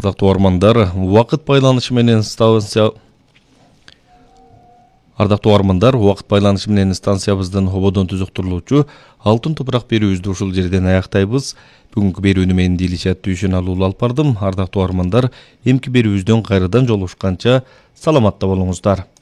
Ардактуу армандар, убакыт байланышы менен станциябыздын ободон түзүктүрүлүүчү алтын топурак берүүбүздү ушул жерден аяктайбыз. Бүгүнкү берүүнү мен Дилишат Дүйшөналуу алып бардым. Ардактуу армандар, эмки берүүбүздөн кайрадан жолугушканча саламатта болуңуздар.